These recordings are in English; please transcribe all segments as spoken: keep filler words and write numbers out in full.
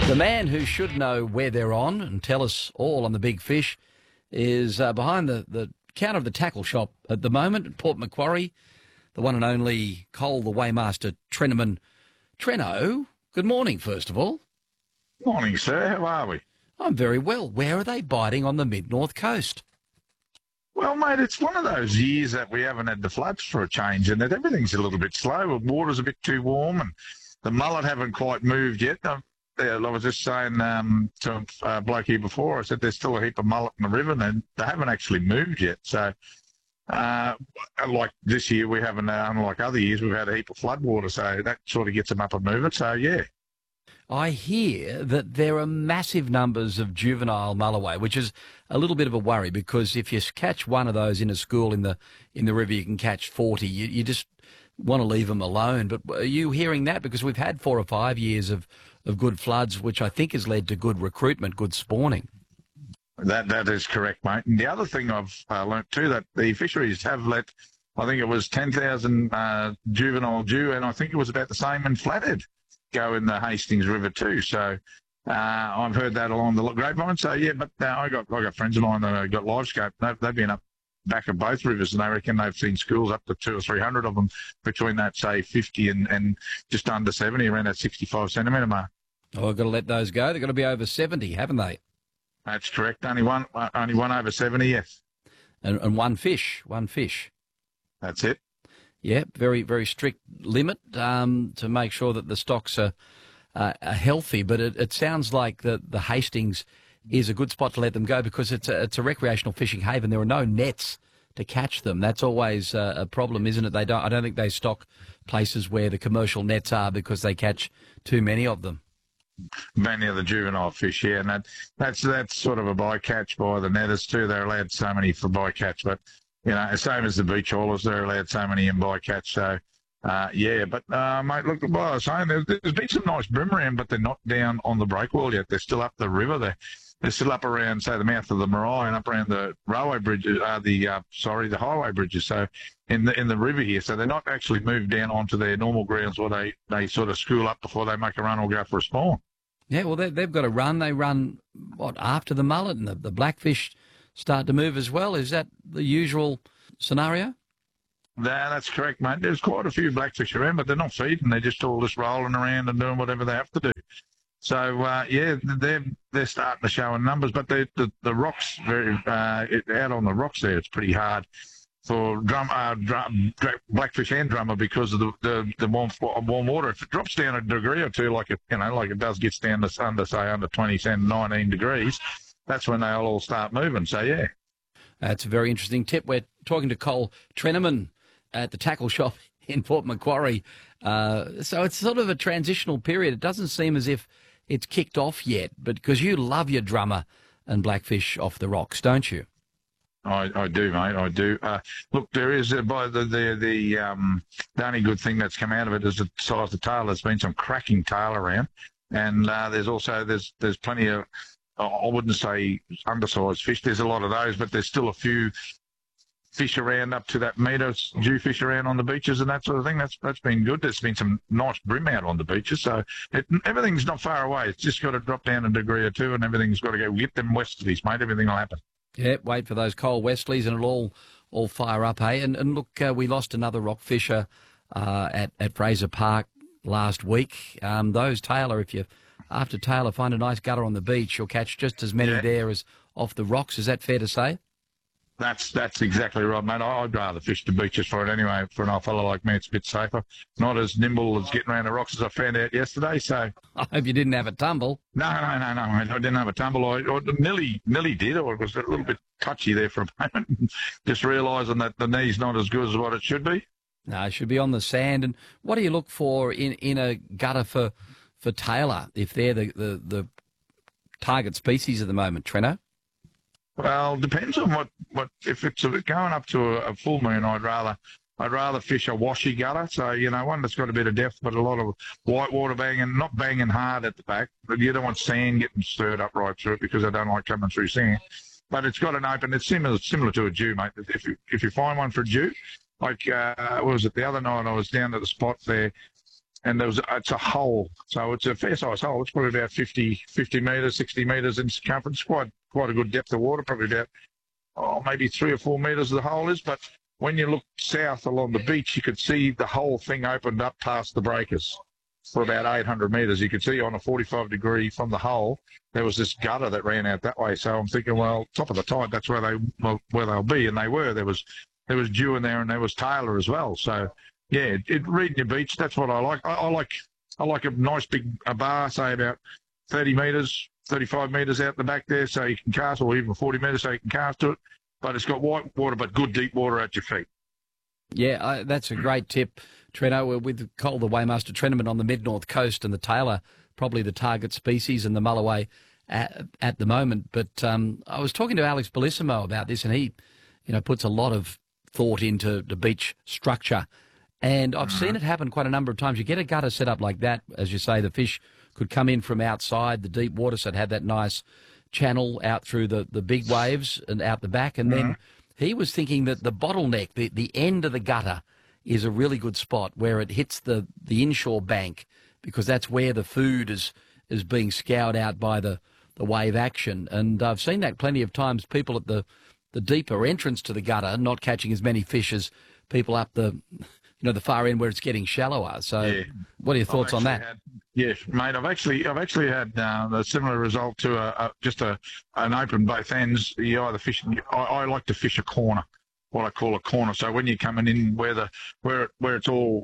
The man who should know where they're on and tell us all on the big fish is uh, behind the, the counter of the tackle shop at the moment at Port Macquarie, the one and only Cole the Weighmaster Treneman. Treno, good morning, first of all. Morning, sir. How are we? I'm very well. Where are they biting on the mid-north coast? Well, mate, it's one of those years that we haven't had the floods for a change and that everything's a little bit slow. The water's a bit too warm and the mullet haven't quite moved yet. I, I was just saying um, to a bloke here before, I said there's still a heap of mullet in the river and they haven't actually moved yet. So, uh, like this year, we haven't, uh, unlike other years, we've had a heap of flood water, so that sort of gets them up and moving. So, yeah. I hear that there are massive numbers of juvenile mulloway, which is a little bit of a worry because if you catch one of those in a school in the in the river, you can catch forty. You, you just want to leave them alone. But are you hearing that? Because we've had four or five years of, of good floods, which I think has led to good recruitment, good spawning. That That is correct, mate. And the other thing I've uh, learnt too, that the fisheries have let, I think it was ten thousand uh, juvenile due, and I think it was about the same in Flathead go in the Hastings River too. So uh, I've heard that along the grapevine. So yeah, but uh, I got I got friends of mine that have got live scope. They've, they've been up back of both rivers, and they reckon they've seen schools up to two or three hundred of them between that say fifty and, and just under seventy, around that sixty-five centimetre mark. Oh, I've got to let those go. They've got to be over seventy, haven't they? That's correct. Only one, uh, only one over seventy. Yes. And, and one fish, one fish. That's it. Yeah, very, very strict limit um, to make sure that the stocks are, uh, are healthy. But it, it sounds like the, the Hastings is a good spot to let them go because it's a, it's a recreational fishing haven. There are no nets to catch them. That's always uh, a problem, isn't it? They don't. I don't think they stock places where the commercial nets are because they catch too many of them. Many of the juvenile fish, yeah, and that, that's that's sort of a bycatch by the netters too. They're allowed so many for bycatch, but you know, same as the beach haulers, they're allowed so many in bycatch. So, uh, yeah, but, uh, mate, look, what I was saying, there's, there's been some nice bream around, but they're not down on the breakwall yet. They're still up the river. They're, they're still up around, say, the mouth of the Marai and up around the railway bridges, uh, the, uh, sorry, the highway bridges. So, in the in the river here. So, they're not actually moved down onto their normal grounds where they, they sort of school up before they make a run or go for a spawn. Yeah, well, they, they've got to run. They run, what, after the mullet and the, the blackfish start to move as well? Is that the usual scenario? No, that's correct, mate. There's quite a few blackfish around, but they're not feeding. They're just all just rolling around and doing whatever they have to do. So, uh, yeah, they're they're starting to show in numbers, but the the, the rocks, very uh, it, out on the rocks there, it's pretty hard for drum, uh, drum, blackfish and drummer because of the, the, the warm warm water. If it drops down a degree or two, like it you know, like it does, gets down to under say under twenty, nineteen degrees, that's when they'll all start moving. So, yeah. That's a very interesting tip. We're talking to Cole Treneman at the tackle shop in Port Macquarie. Uh, so it's sort of a transitional period. It doesn't seem as if it's kicked off yet, but because you love your drummer and blackfish off the rocks, don't you? I, I do, mate. I do. Uh, look, there is uh, by the the the, um, the only good thing that's come out of it is the size of the tail. There's been some cracking tail around, and uh, there's also there's there's plenty of, I wouldn't say undersized fish. There's a lot of those, but there's still a few fish around up to that metre, jewfish around on the beaches and that sort of thing. That's that's been good. There's been some nice bream out on the beaches, so it, everything's not far away. It's just got to drop down a degree or two, and everything's got to go. Get them westerlies, mate. Everything will happen. Yeah, wait for those coal westerlies, and it'll all all fire up, hey. And and look, uh, we lost another rockfisher uh, at at Fraser Park last week. Um, those Taylor, if you after Taylor find a nice gutter on the beach, you'll catch just as many yeah. there as off the rocks. Is that fair to say? That's that's exactly right, mate. I'd rather fish the beaches for it anyway. For an old fellow like me, it's a bit safer. Not as nimble as getting around the rocks as I found out yesterday. So I hope you didn't have a tumble. No, no, no, no, mate. I didn't have a tumble. I, I nearly, nearly did. I was a little bit touchy there for a moment, just realising that the knee's not as good as what it should be. No, it should be on the sand. And what do you look for in, in a gutter for for Taylor if they're the, the, the target species at the moment, Treno? Well, depends on what, what if it's going up to a, a full moon. I'd rather I'd rather fish a washy gutter. So you know, one that's got a bit of depth, but a lot of white water banging, not banging hard at the back. But you don't want sand getting stirred up right through it because I don't like coming through sand. But it's got an open. It's similar similar to a dew, mate. If you if you find one for a dew, like uh, what was it the other night? I was down at the spot there. and there was it's a hole, so it's a fair size hole. It's probably about fifty, fifty metres, sixty metres in circumference. Quite quite a good depth of water, probably about oh, maybe three or four metres the hole is. But when you look south along the beach, you could see the whole thing opened up past the breakers for about eight hundred metres. You could see on a forty-five degree from the hole, there was this gutter that ran out that way. So I'm thinking, well, top of the tide, that's where they well, where they'll be, and they were. There was there was dew in there, and there was Taylor as well. So yeah, it, it, reading your beach, that's what I like. I, I like I like a nice big a bar, say about thirty metres, thirty-five metres out the back there, so you can cast, or even forty metres, so you can cast to it. But it's got white water, but good deep water at your feet. Yeah, I, that's a great tip, Treno. With Cole the Waymaster Trenaman on the mid-north coast, and the Taylor probably the target species, and the Mulloway at, at the moment. But um, I was talking to Alex Bellissimo about this, and he, you know, puts a lot of thought into the beach structure. And I've mm-hmm. seen it happen quite a number of times. You get a gutter set up like that, as you say, the fish could come in from outside the deep water, so it had that nice channel out through the, the big waves and out the back. And mm-hmm. then he was thinking that the bottleneck, the, the end of the gutter, is a really good spot where it hits the, the inshore bank, because that's where the food is is being scoured out by the, the wave action. And I've seen that plenty of times, people at the, the deeper entrance to the gutter not catching as many fish as people up the you know the far end where it's getting shallower. So yeah. What are your thoughts on that? Had, yeah, mate, I've actually I've actually had uh, a similar result to a, a, just a an open both ends. You either fish. I, I like to fish a corner, what I call a corner. So when you're coming in where the where it, where it's all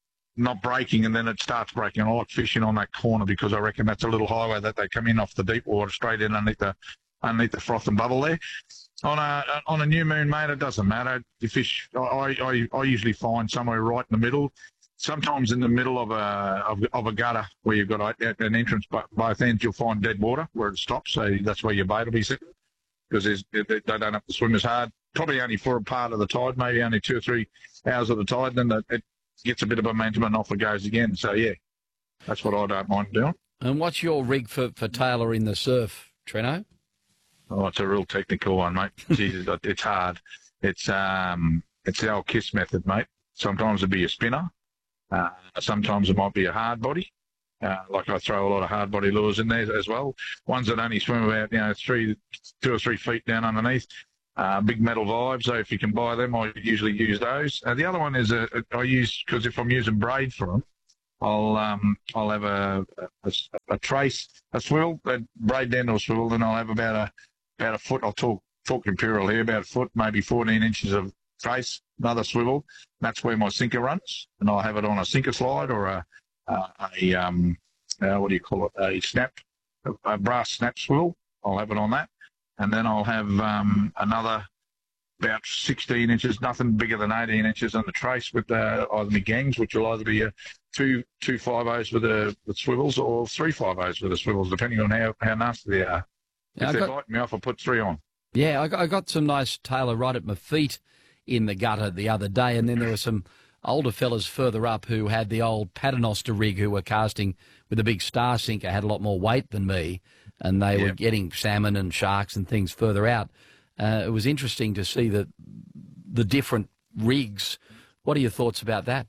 not breaking and then it starts breaking, I like fishing on that corner, because I reckon that's a little highway that they come in off the deep water straight in underneath the underneath the froth and bubble there. On a on a new moon, mate, it doesn't matter. You fish. I, I I usually find somewhere right in the middle. Sometimes in the middle of a of, of a gutter where you've got a, an entrance both ends, you'll find dead water where it stops. So that's where your bait will be sitting, because they, they don't have to swim as hard. Probably only for a part of the tide, maybe only two or three hours of the tide. Then the, it gets a bit of momentum and off it goes again. So yeah, that's what I don't mind doing. And what's your rig for for Taylor in the surf, Treno? Oh, it's a real technical one, mate. Jesus, it's hard. It's um, it's the old KISS method, mate. Sometimes it'll be a spinner. Uh, sometimes it might be a hard body. Uh, like I throw a lot of hard body lures in there as well. Ones that only swim about, you know, three, two or three feet down underneath. Uh, big metal vibe. So if you can buy them, I usually use those. Uh, the other one is a, a, I use, because if I'm using braid for them, I'll um I'll have a a, a trace, a swivel, a braid down to a swivel, then I'll have about a about a foot. I'll talk talk imperial here, about a foot, maybe fourteen inches of trace, another swivel. That's where my sinker runs, and I'll have it on a sinker slide or a a, a um uh, what do you call it? A snap, a, a brass snap swivel. I'll have it on that, and then I'll have um another about sixteen inches, nothing bigger than eighteen inches on the trace with uh, either my gangs, which will either be a two two five ohs with the with swivels, or three five ohs with the swivels, depending on how, how nasty they are. Yeah, if they're got, biting me off, I'll put three on. Yeah, I got, I got some nice Taylor right at my feet in the gutter the other day, and then there were some older fellas further up who had the old Paternoster rig, who were casting with a big star sinker, had a lot more weight than me, and they yeah. were getting salmon and sharks and things further out. Uh, it was interesting to see the the different rigs. What are your thoughts about that?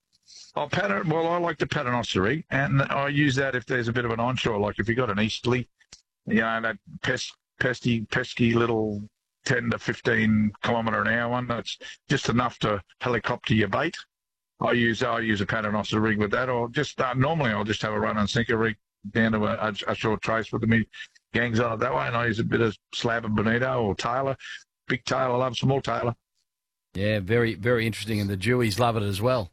Oh, pattern, well, I like the Paternoster rig, and I use that if there's a bit of an onshore, like if you've got an easterly, you know, that pest, pesky, pesky little ten to fifteen kilometre an hour one, that's just enough to helicopter your bait. I use I use a Paternoster rig with that, or just uh, normally I'll just have a run and sinker rig down to a, a, a short trace with the gangs on it that way, and I use a bit of slab of bonito or Taylor. Big Taylor, I love small Taylor. Yeah, very, very interesting, and the Jewies love it as well.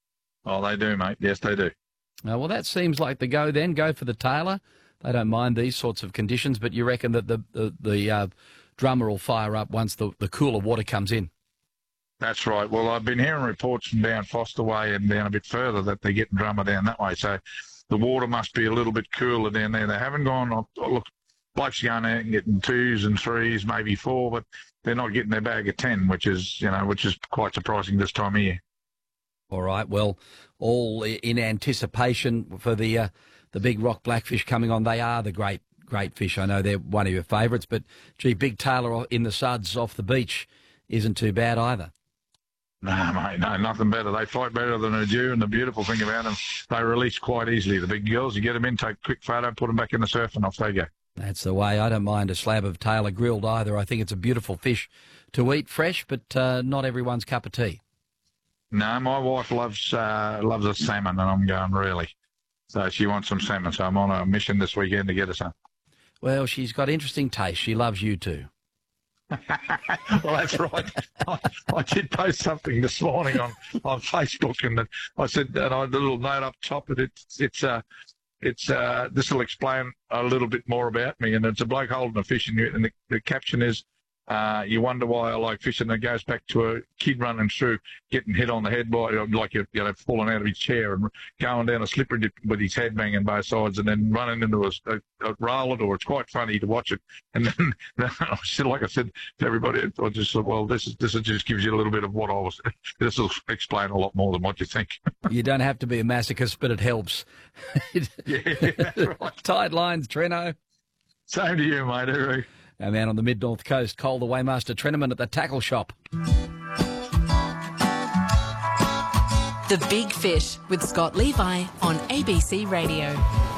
Oh, they do, mate. Yes, they do. Uh, well, that seems like the go then. Go for the Taylor. They don't mind these sorts of conditions, but you reckon that the the, the uh, drummer will fire up once the, the cooler water comes in? That's right. Well, I've been hearing reports from down Foster Way and down a bit further that they're getting drummer down that way. So the water must be a little bit cooler down there. They haven't gone, oh, look, blokes are going out and getting twos and threes, maybe four, but they're not getting their bag of ten, which is, you know, which is quite surprising this time of year. All right. Well, all in anticipation for the uh, the big rock blackfish coming on. They are the great, great fish. I know they're one of your favourites, but gee, big Taylor in the suds off the beach isn't too bad either. No, mate, no, nothing better. They fight better than a Jew, and the beautiful thing about them, they release quite easily. The big girls, you get them in, take a quick photo, put them back in the surf, and off they go. That's the way. I don't mind a slab of tailor grilled either. I think it's a beautiful fish to eat fresh, but uh, not everyone's cup of tea. No, my wife loves uh, loves a salmon, and I'm going, really? So she wants some salmon, so I'm on a mission this weekend to get her some. Well, she's got interesting taste. She loves you too. Well, that's right. I, I did post something this morning on, on Facebook, and I said, and I had a little note up top that it's it's uh it's uh this will explain a little bit more about me, and it's a bloke holding a fish, and, you, and the, the caption is, uh, you wonder why I like fishing. It goes back to a kid running through, getting hit on the head by, like, you know, falling out of his chair and going down a slippery dip with his head banging both sides, and then running into a, a, a roller door. It's quite funny to watch it. And then, I said, like I said to everybody, I just said, well, this is this is just gives you a little bit of what I was. This will explain a lot more than what you think. You don't have to be a masochist, but it helps. Yeah, that's right. Tight lines, Treno. Same to you, mate. Eru. Our man on the mid-north coast, Cole the Waymaster Treneman at the tackle shop. The Big Fish with Scott Levi on A B C Radio.